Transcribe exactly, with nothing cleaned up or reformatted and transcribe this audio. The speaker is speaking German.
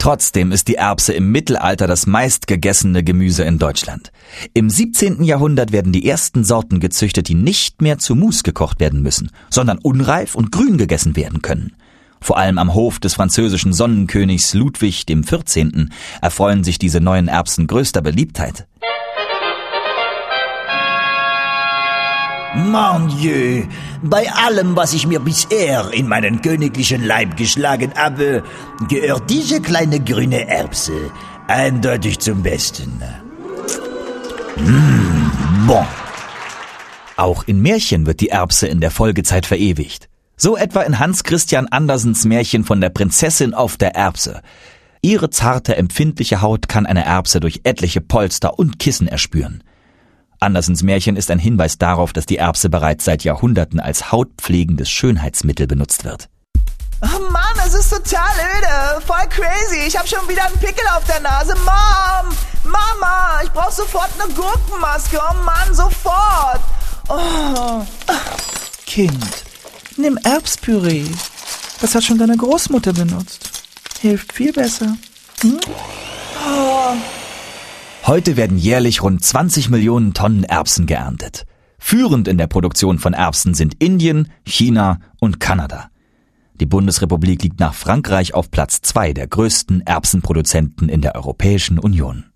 Trotzdem ist die Erbse im Mittelalter das meistgegessene Gemüse in Deutschland. Im siebzehnten Jahrhundert werden die ersten Sorten gezüchtet, die nicht mehr zu Mus gekocht werden müssen, sondern unreif und grün gegessen werden können. Vor allem am Hof des französischen Sonnenkönigs Ludwig dem vierzehnten erfreuen sich diese neuen Erbsen größter Beliebtheit. Mon Dieu, bei allem, was ich mir bisher in meinen königlichen Leib geschlagen habe, gehört diese kleine grüne Erbse eindeutig zum Besten. Mmh, bon. Auch in Märchen wird die Erbse in der Folgezeit verewigt. So etwa in Hans Christian Andersens Märchen von der Prinzessin auf der Erbse. Ihre zarte, empfindliche Haut kann eine Erbse durch etliche Polster und Kissen erspüren. Andersens Märchen ist ein Hinweis darauf, dass die Erbse bereits seit Jahrhunderten als hautpflegendes Schönheitsmittel benutzt wird. Oh Mann, es ist total öde, voll crazy. Ich habe schon wieder einen Pickel auf der Nase. Mom, Mama, ich brauche sofort eine Gurkenmaske. Oh Mann, sofort. Oh. Kind, nimm Erbspüree. Das hat schon deine Großmutter benutzt. Hilft viel besser. Hm? Oh. Heute werden jährlich rund zwanzig Millionen Tonnen Erbsen geerntet. Führend in der Produktion von Erbsen sind Indien, China und Kanada. Die Bundesrepublik liegt nach Frankreich auf Platz zwei der größten Erbsenproduzenten in der Europäischen Union.